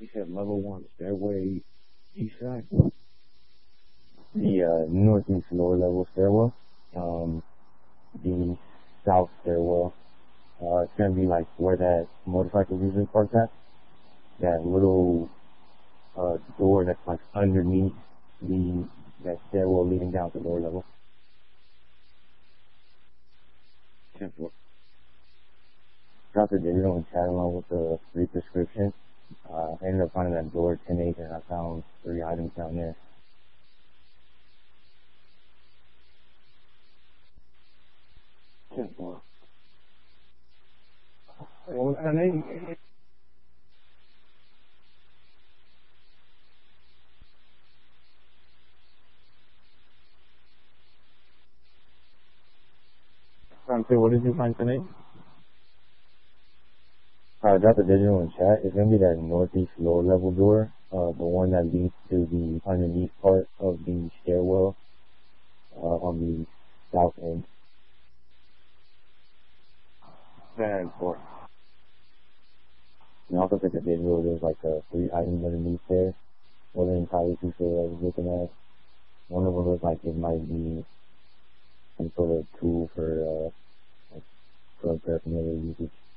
You said level one stairway east side? The northeast lower level stairwell. The south stairwell. It's gonna be like where that motorcycle usually parks at. That little door that's like underneath that stairwell leading down to the lower level. 10-4. Got the digital and chat along with the free prescription. I ended up finding that door 10-8 and I found 3 items down there. Well, and then, what did you find today? I got the digital and chat. It's gonna be that northeast lower level door, the one that leads to the underneath part of the stairwell, on the south end. 10-4. And I also took the digital. There's like 3 items underneath there. Wasn't entirely too sure what I was looking at. One of them looked like it might be some sort of tool for like drug paraphernalia usage.